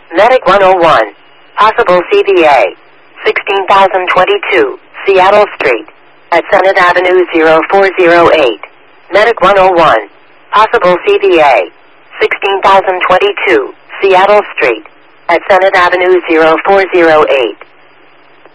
Medic 101. Possible CBA. 16,022, Seattle Street. At Senate Avenue 0408. Medic 101. Possible CBA. 16,022, Seattle Street. At Senate Avenue 0408.